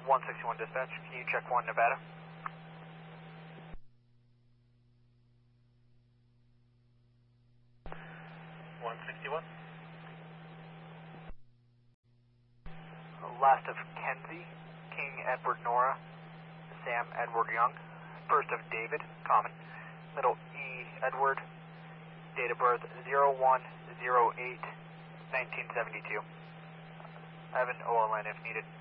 161 dispatch, can you check 1 Nevada? Last of Kenzie, King Edward Nora, Sam Edward Young. First of David, common. Middle E Edward, date of birth 01/08/1972. I have an OLN if needed.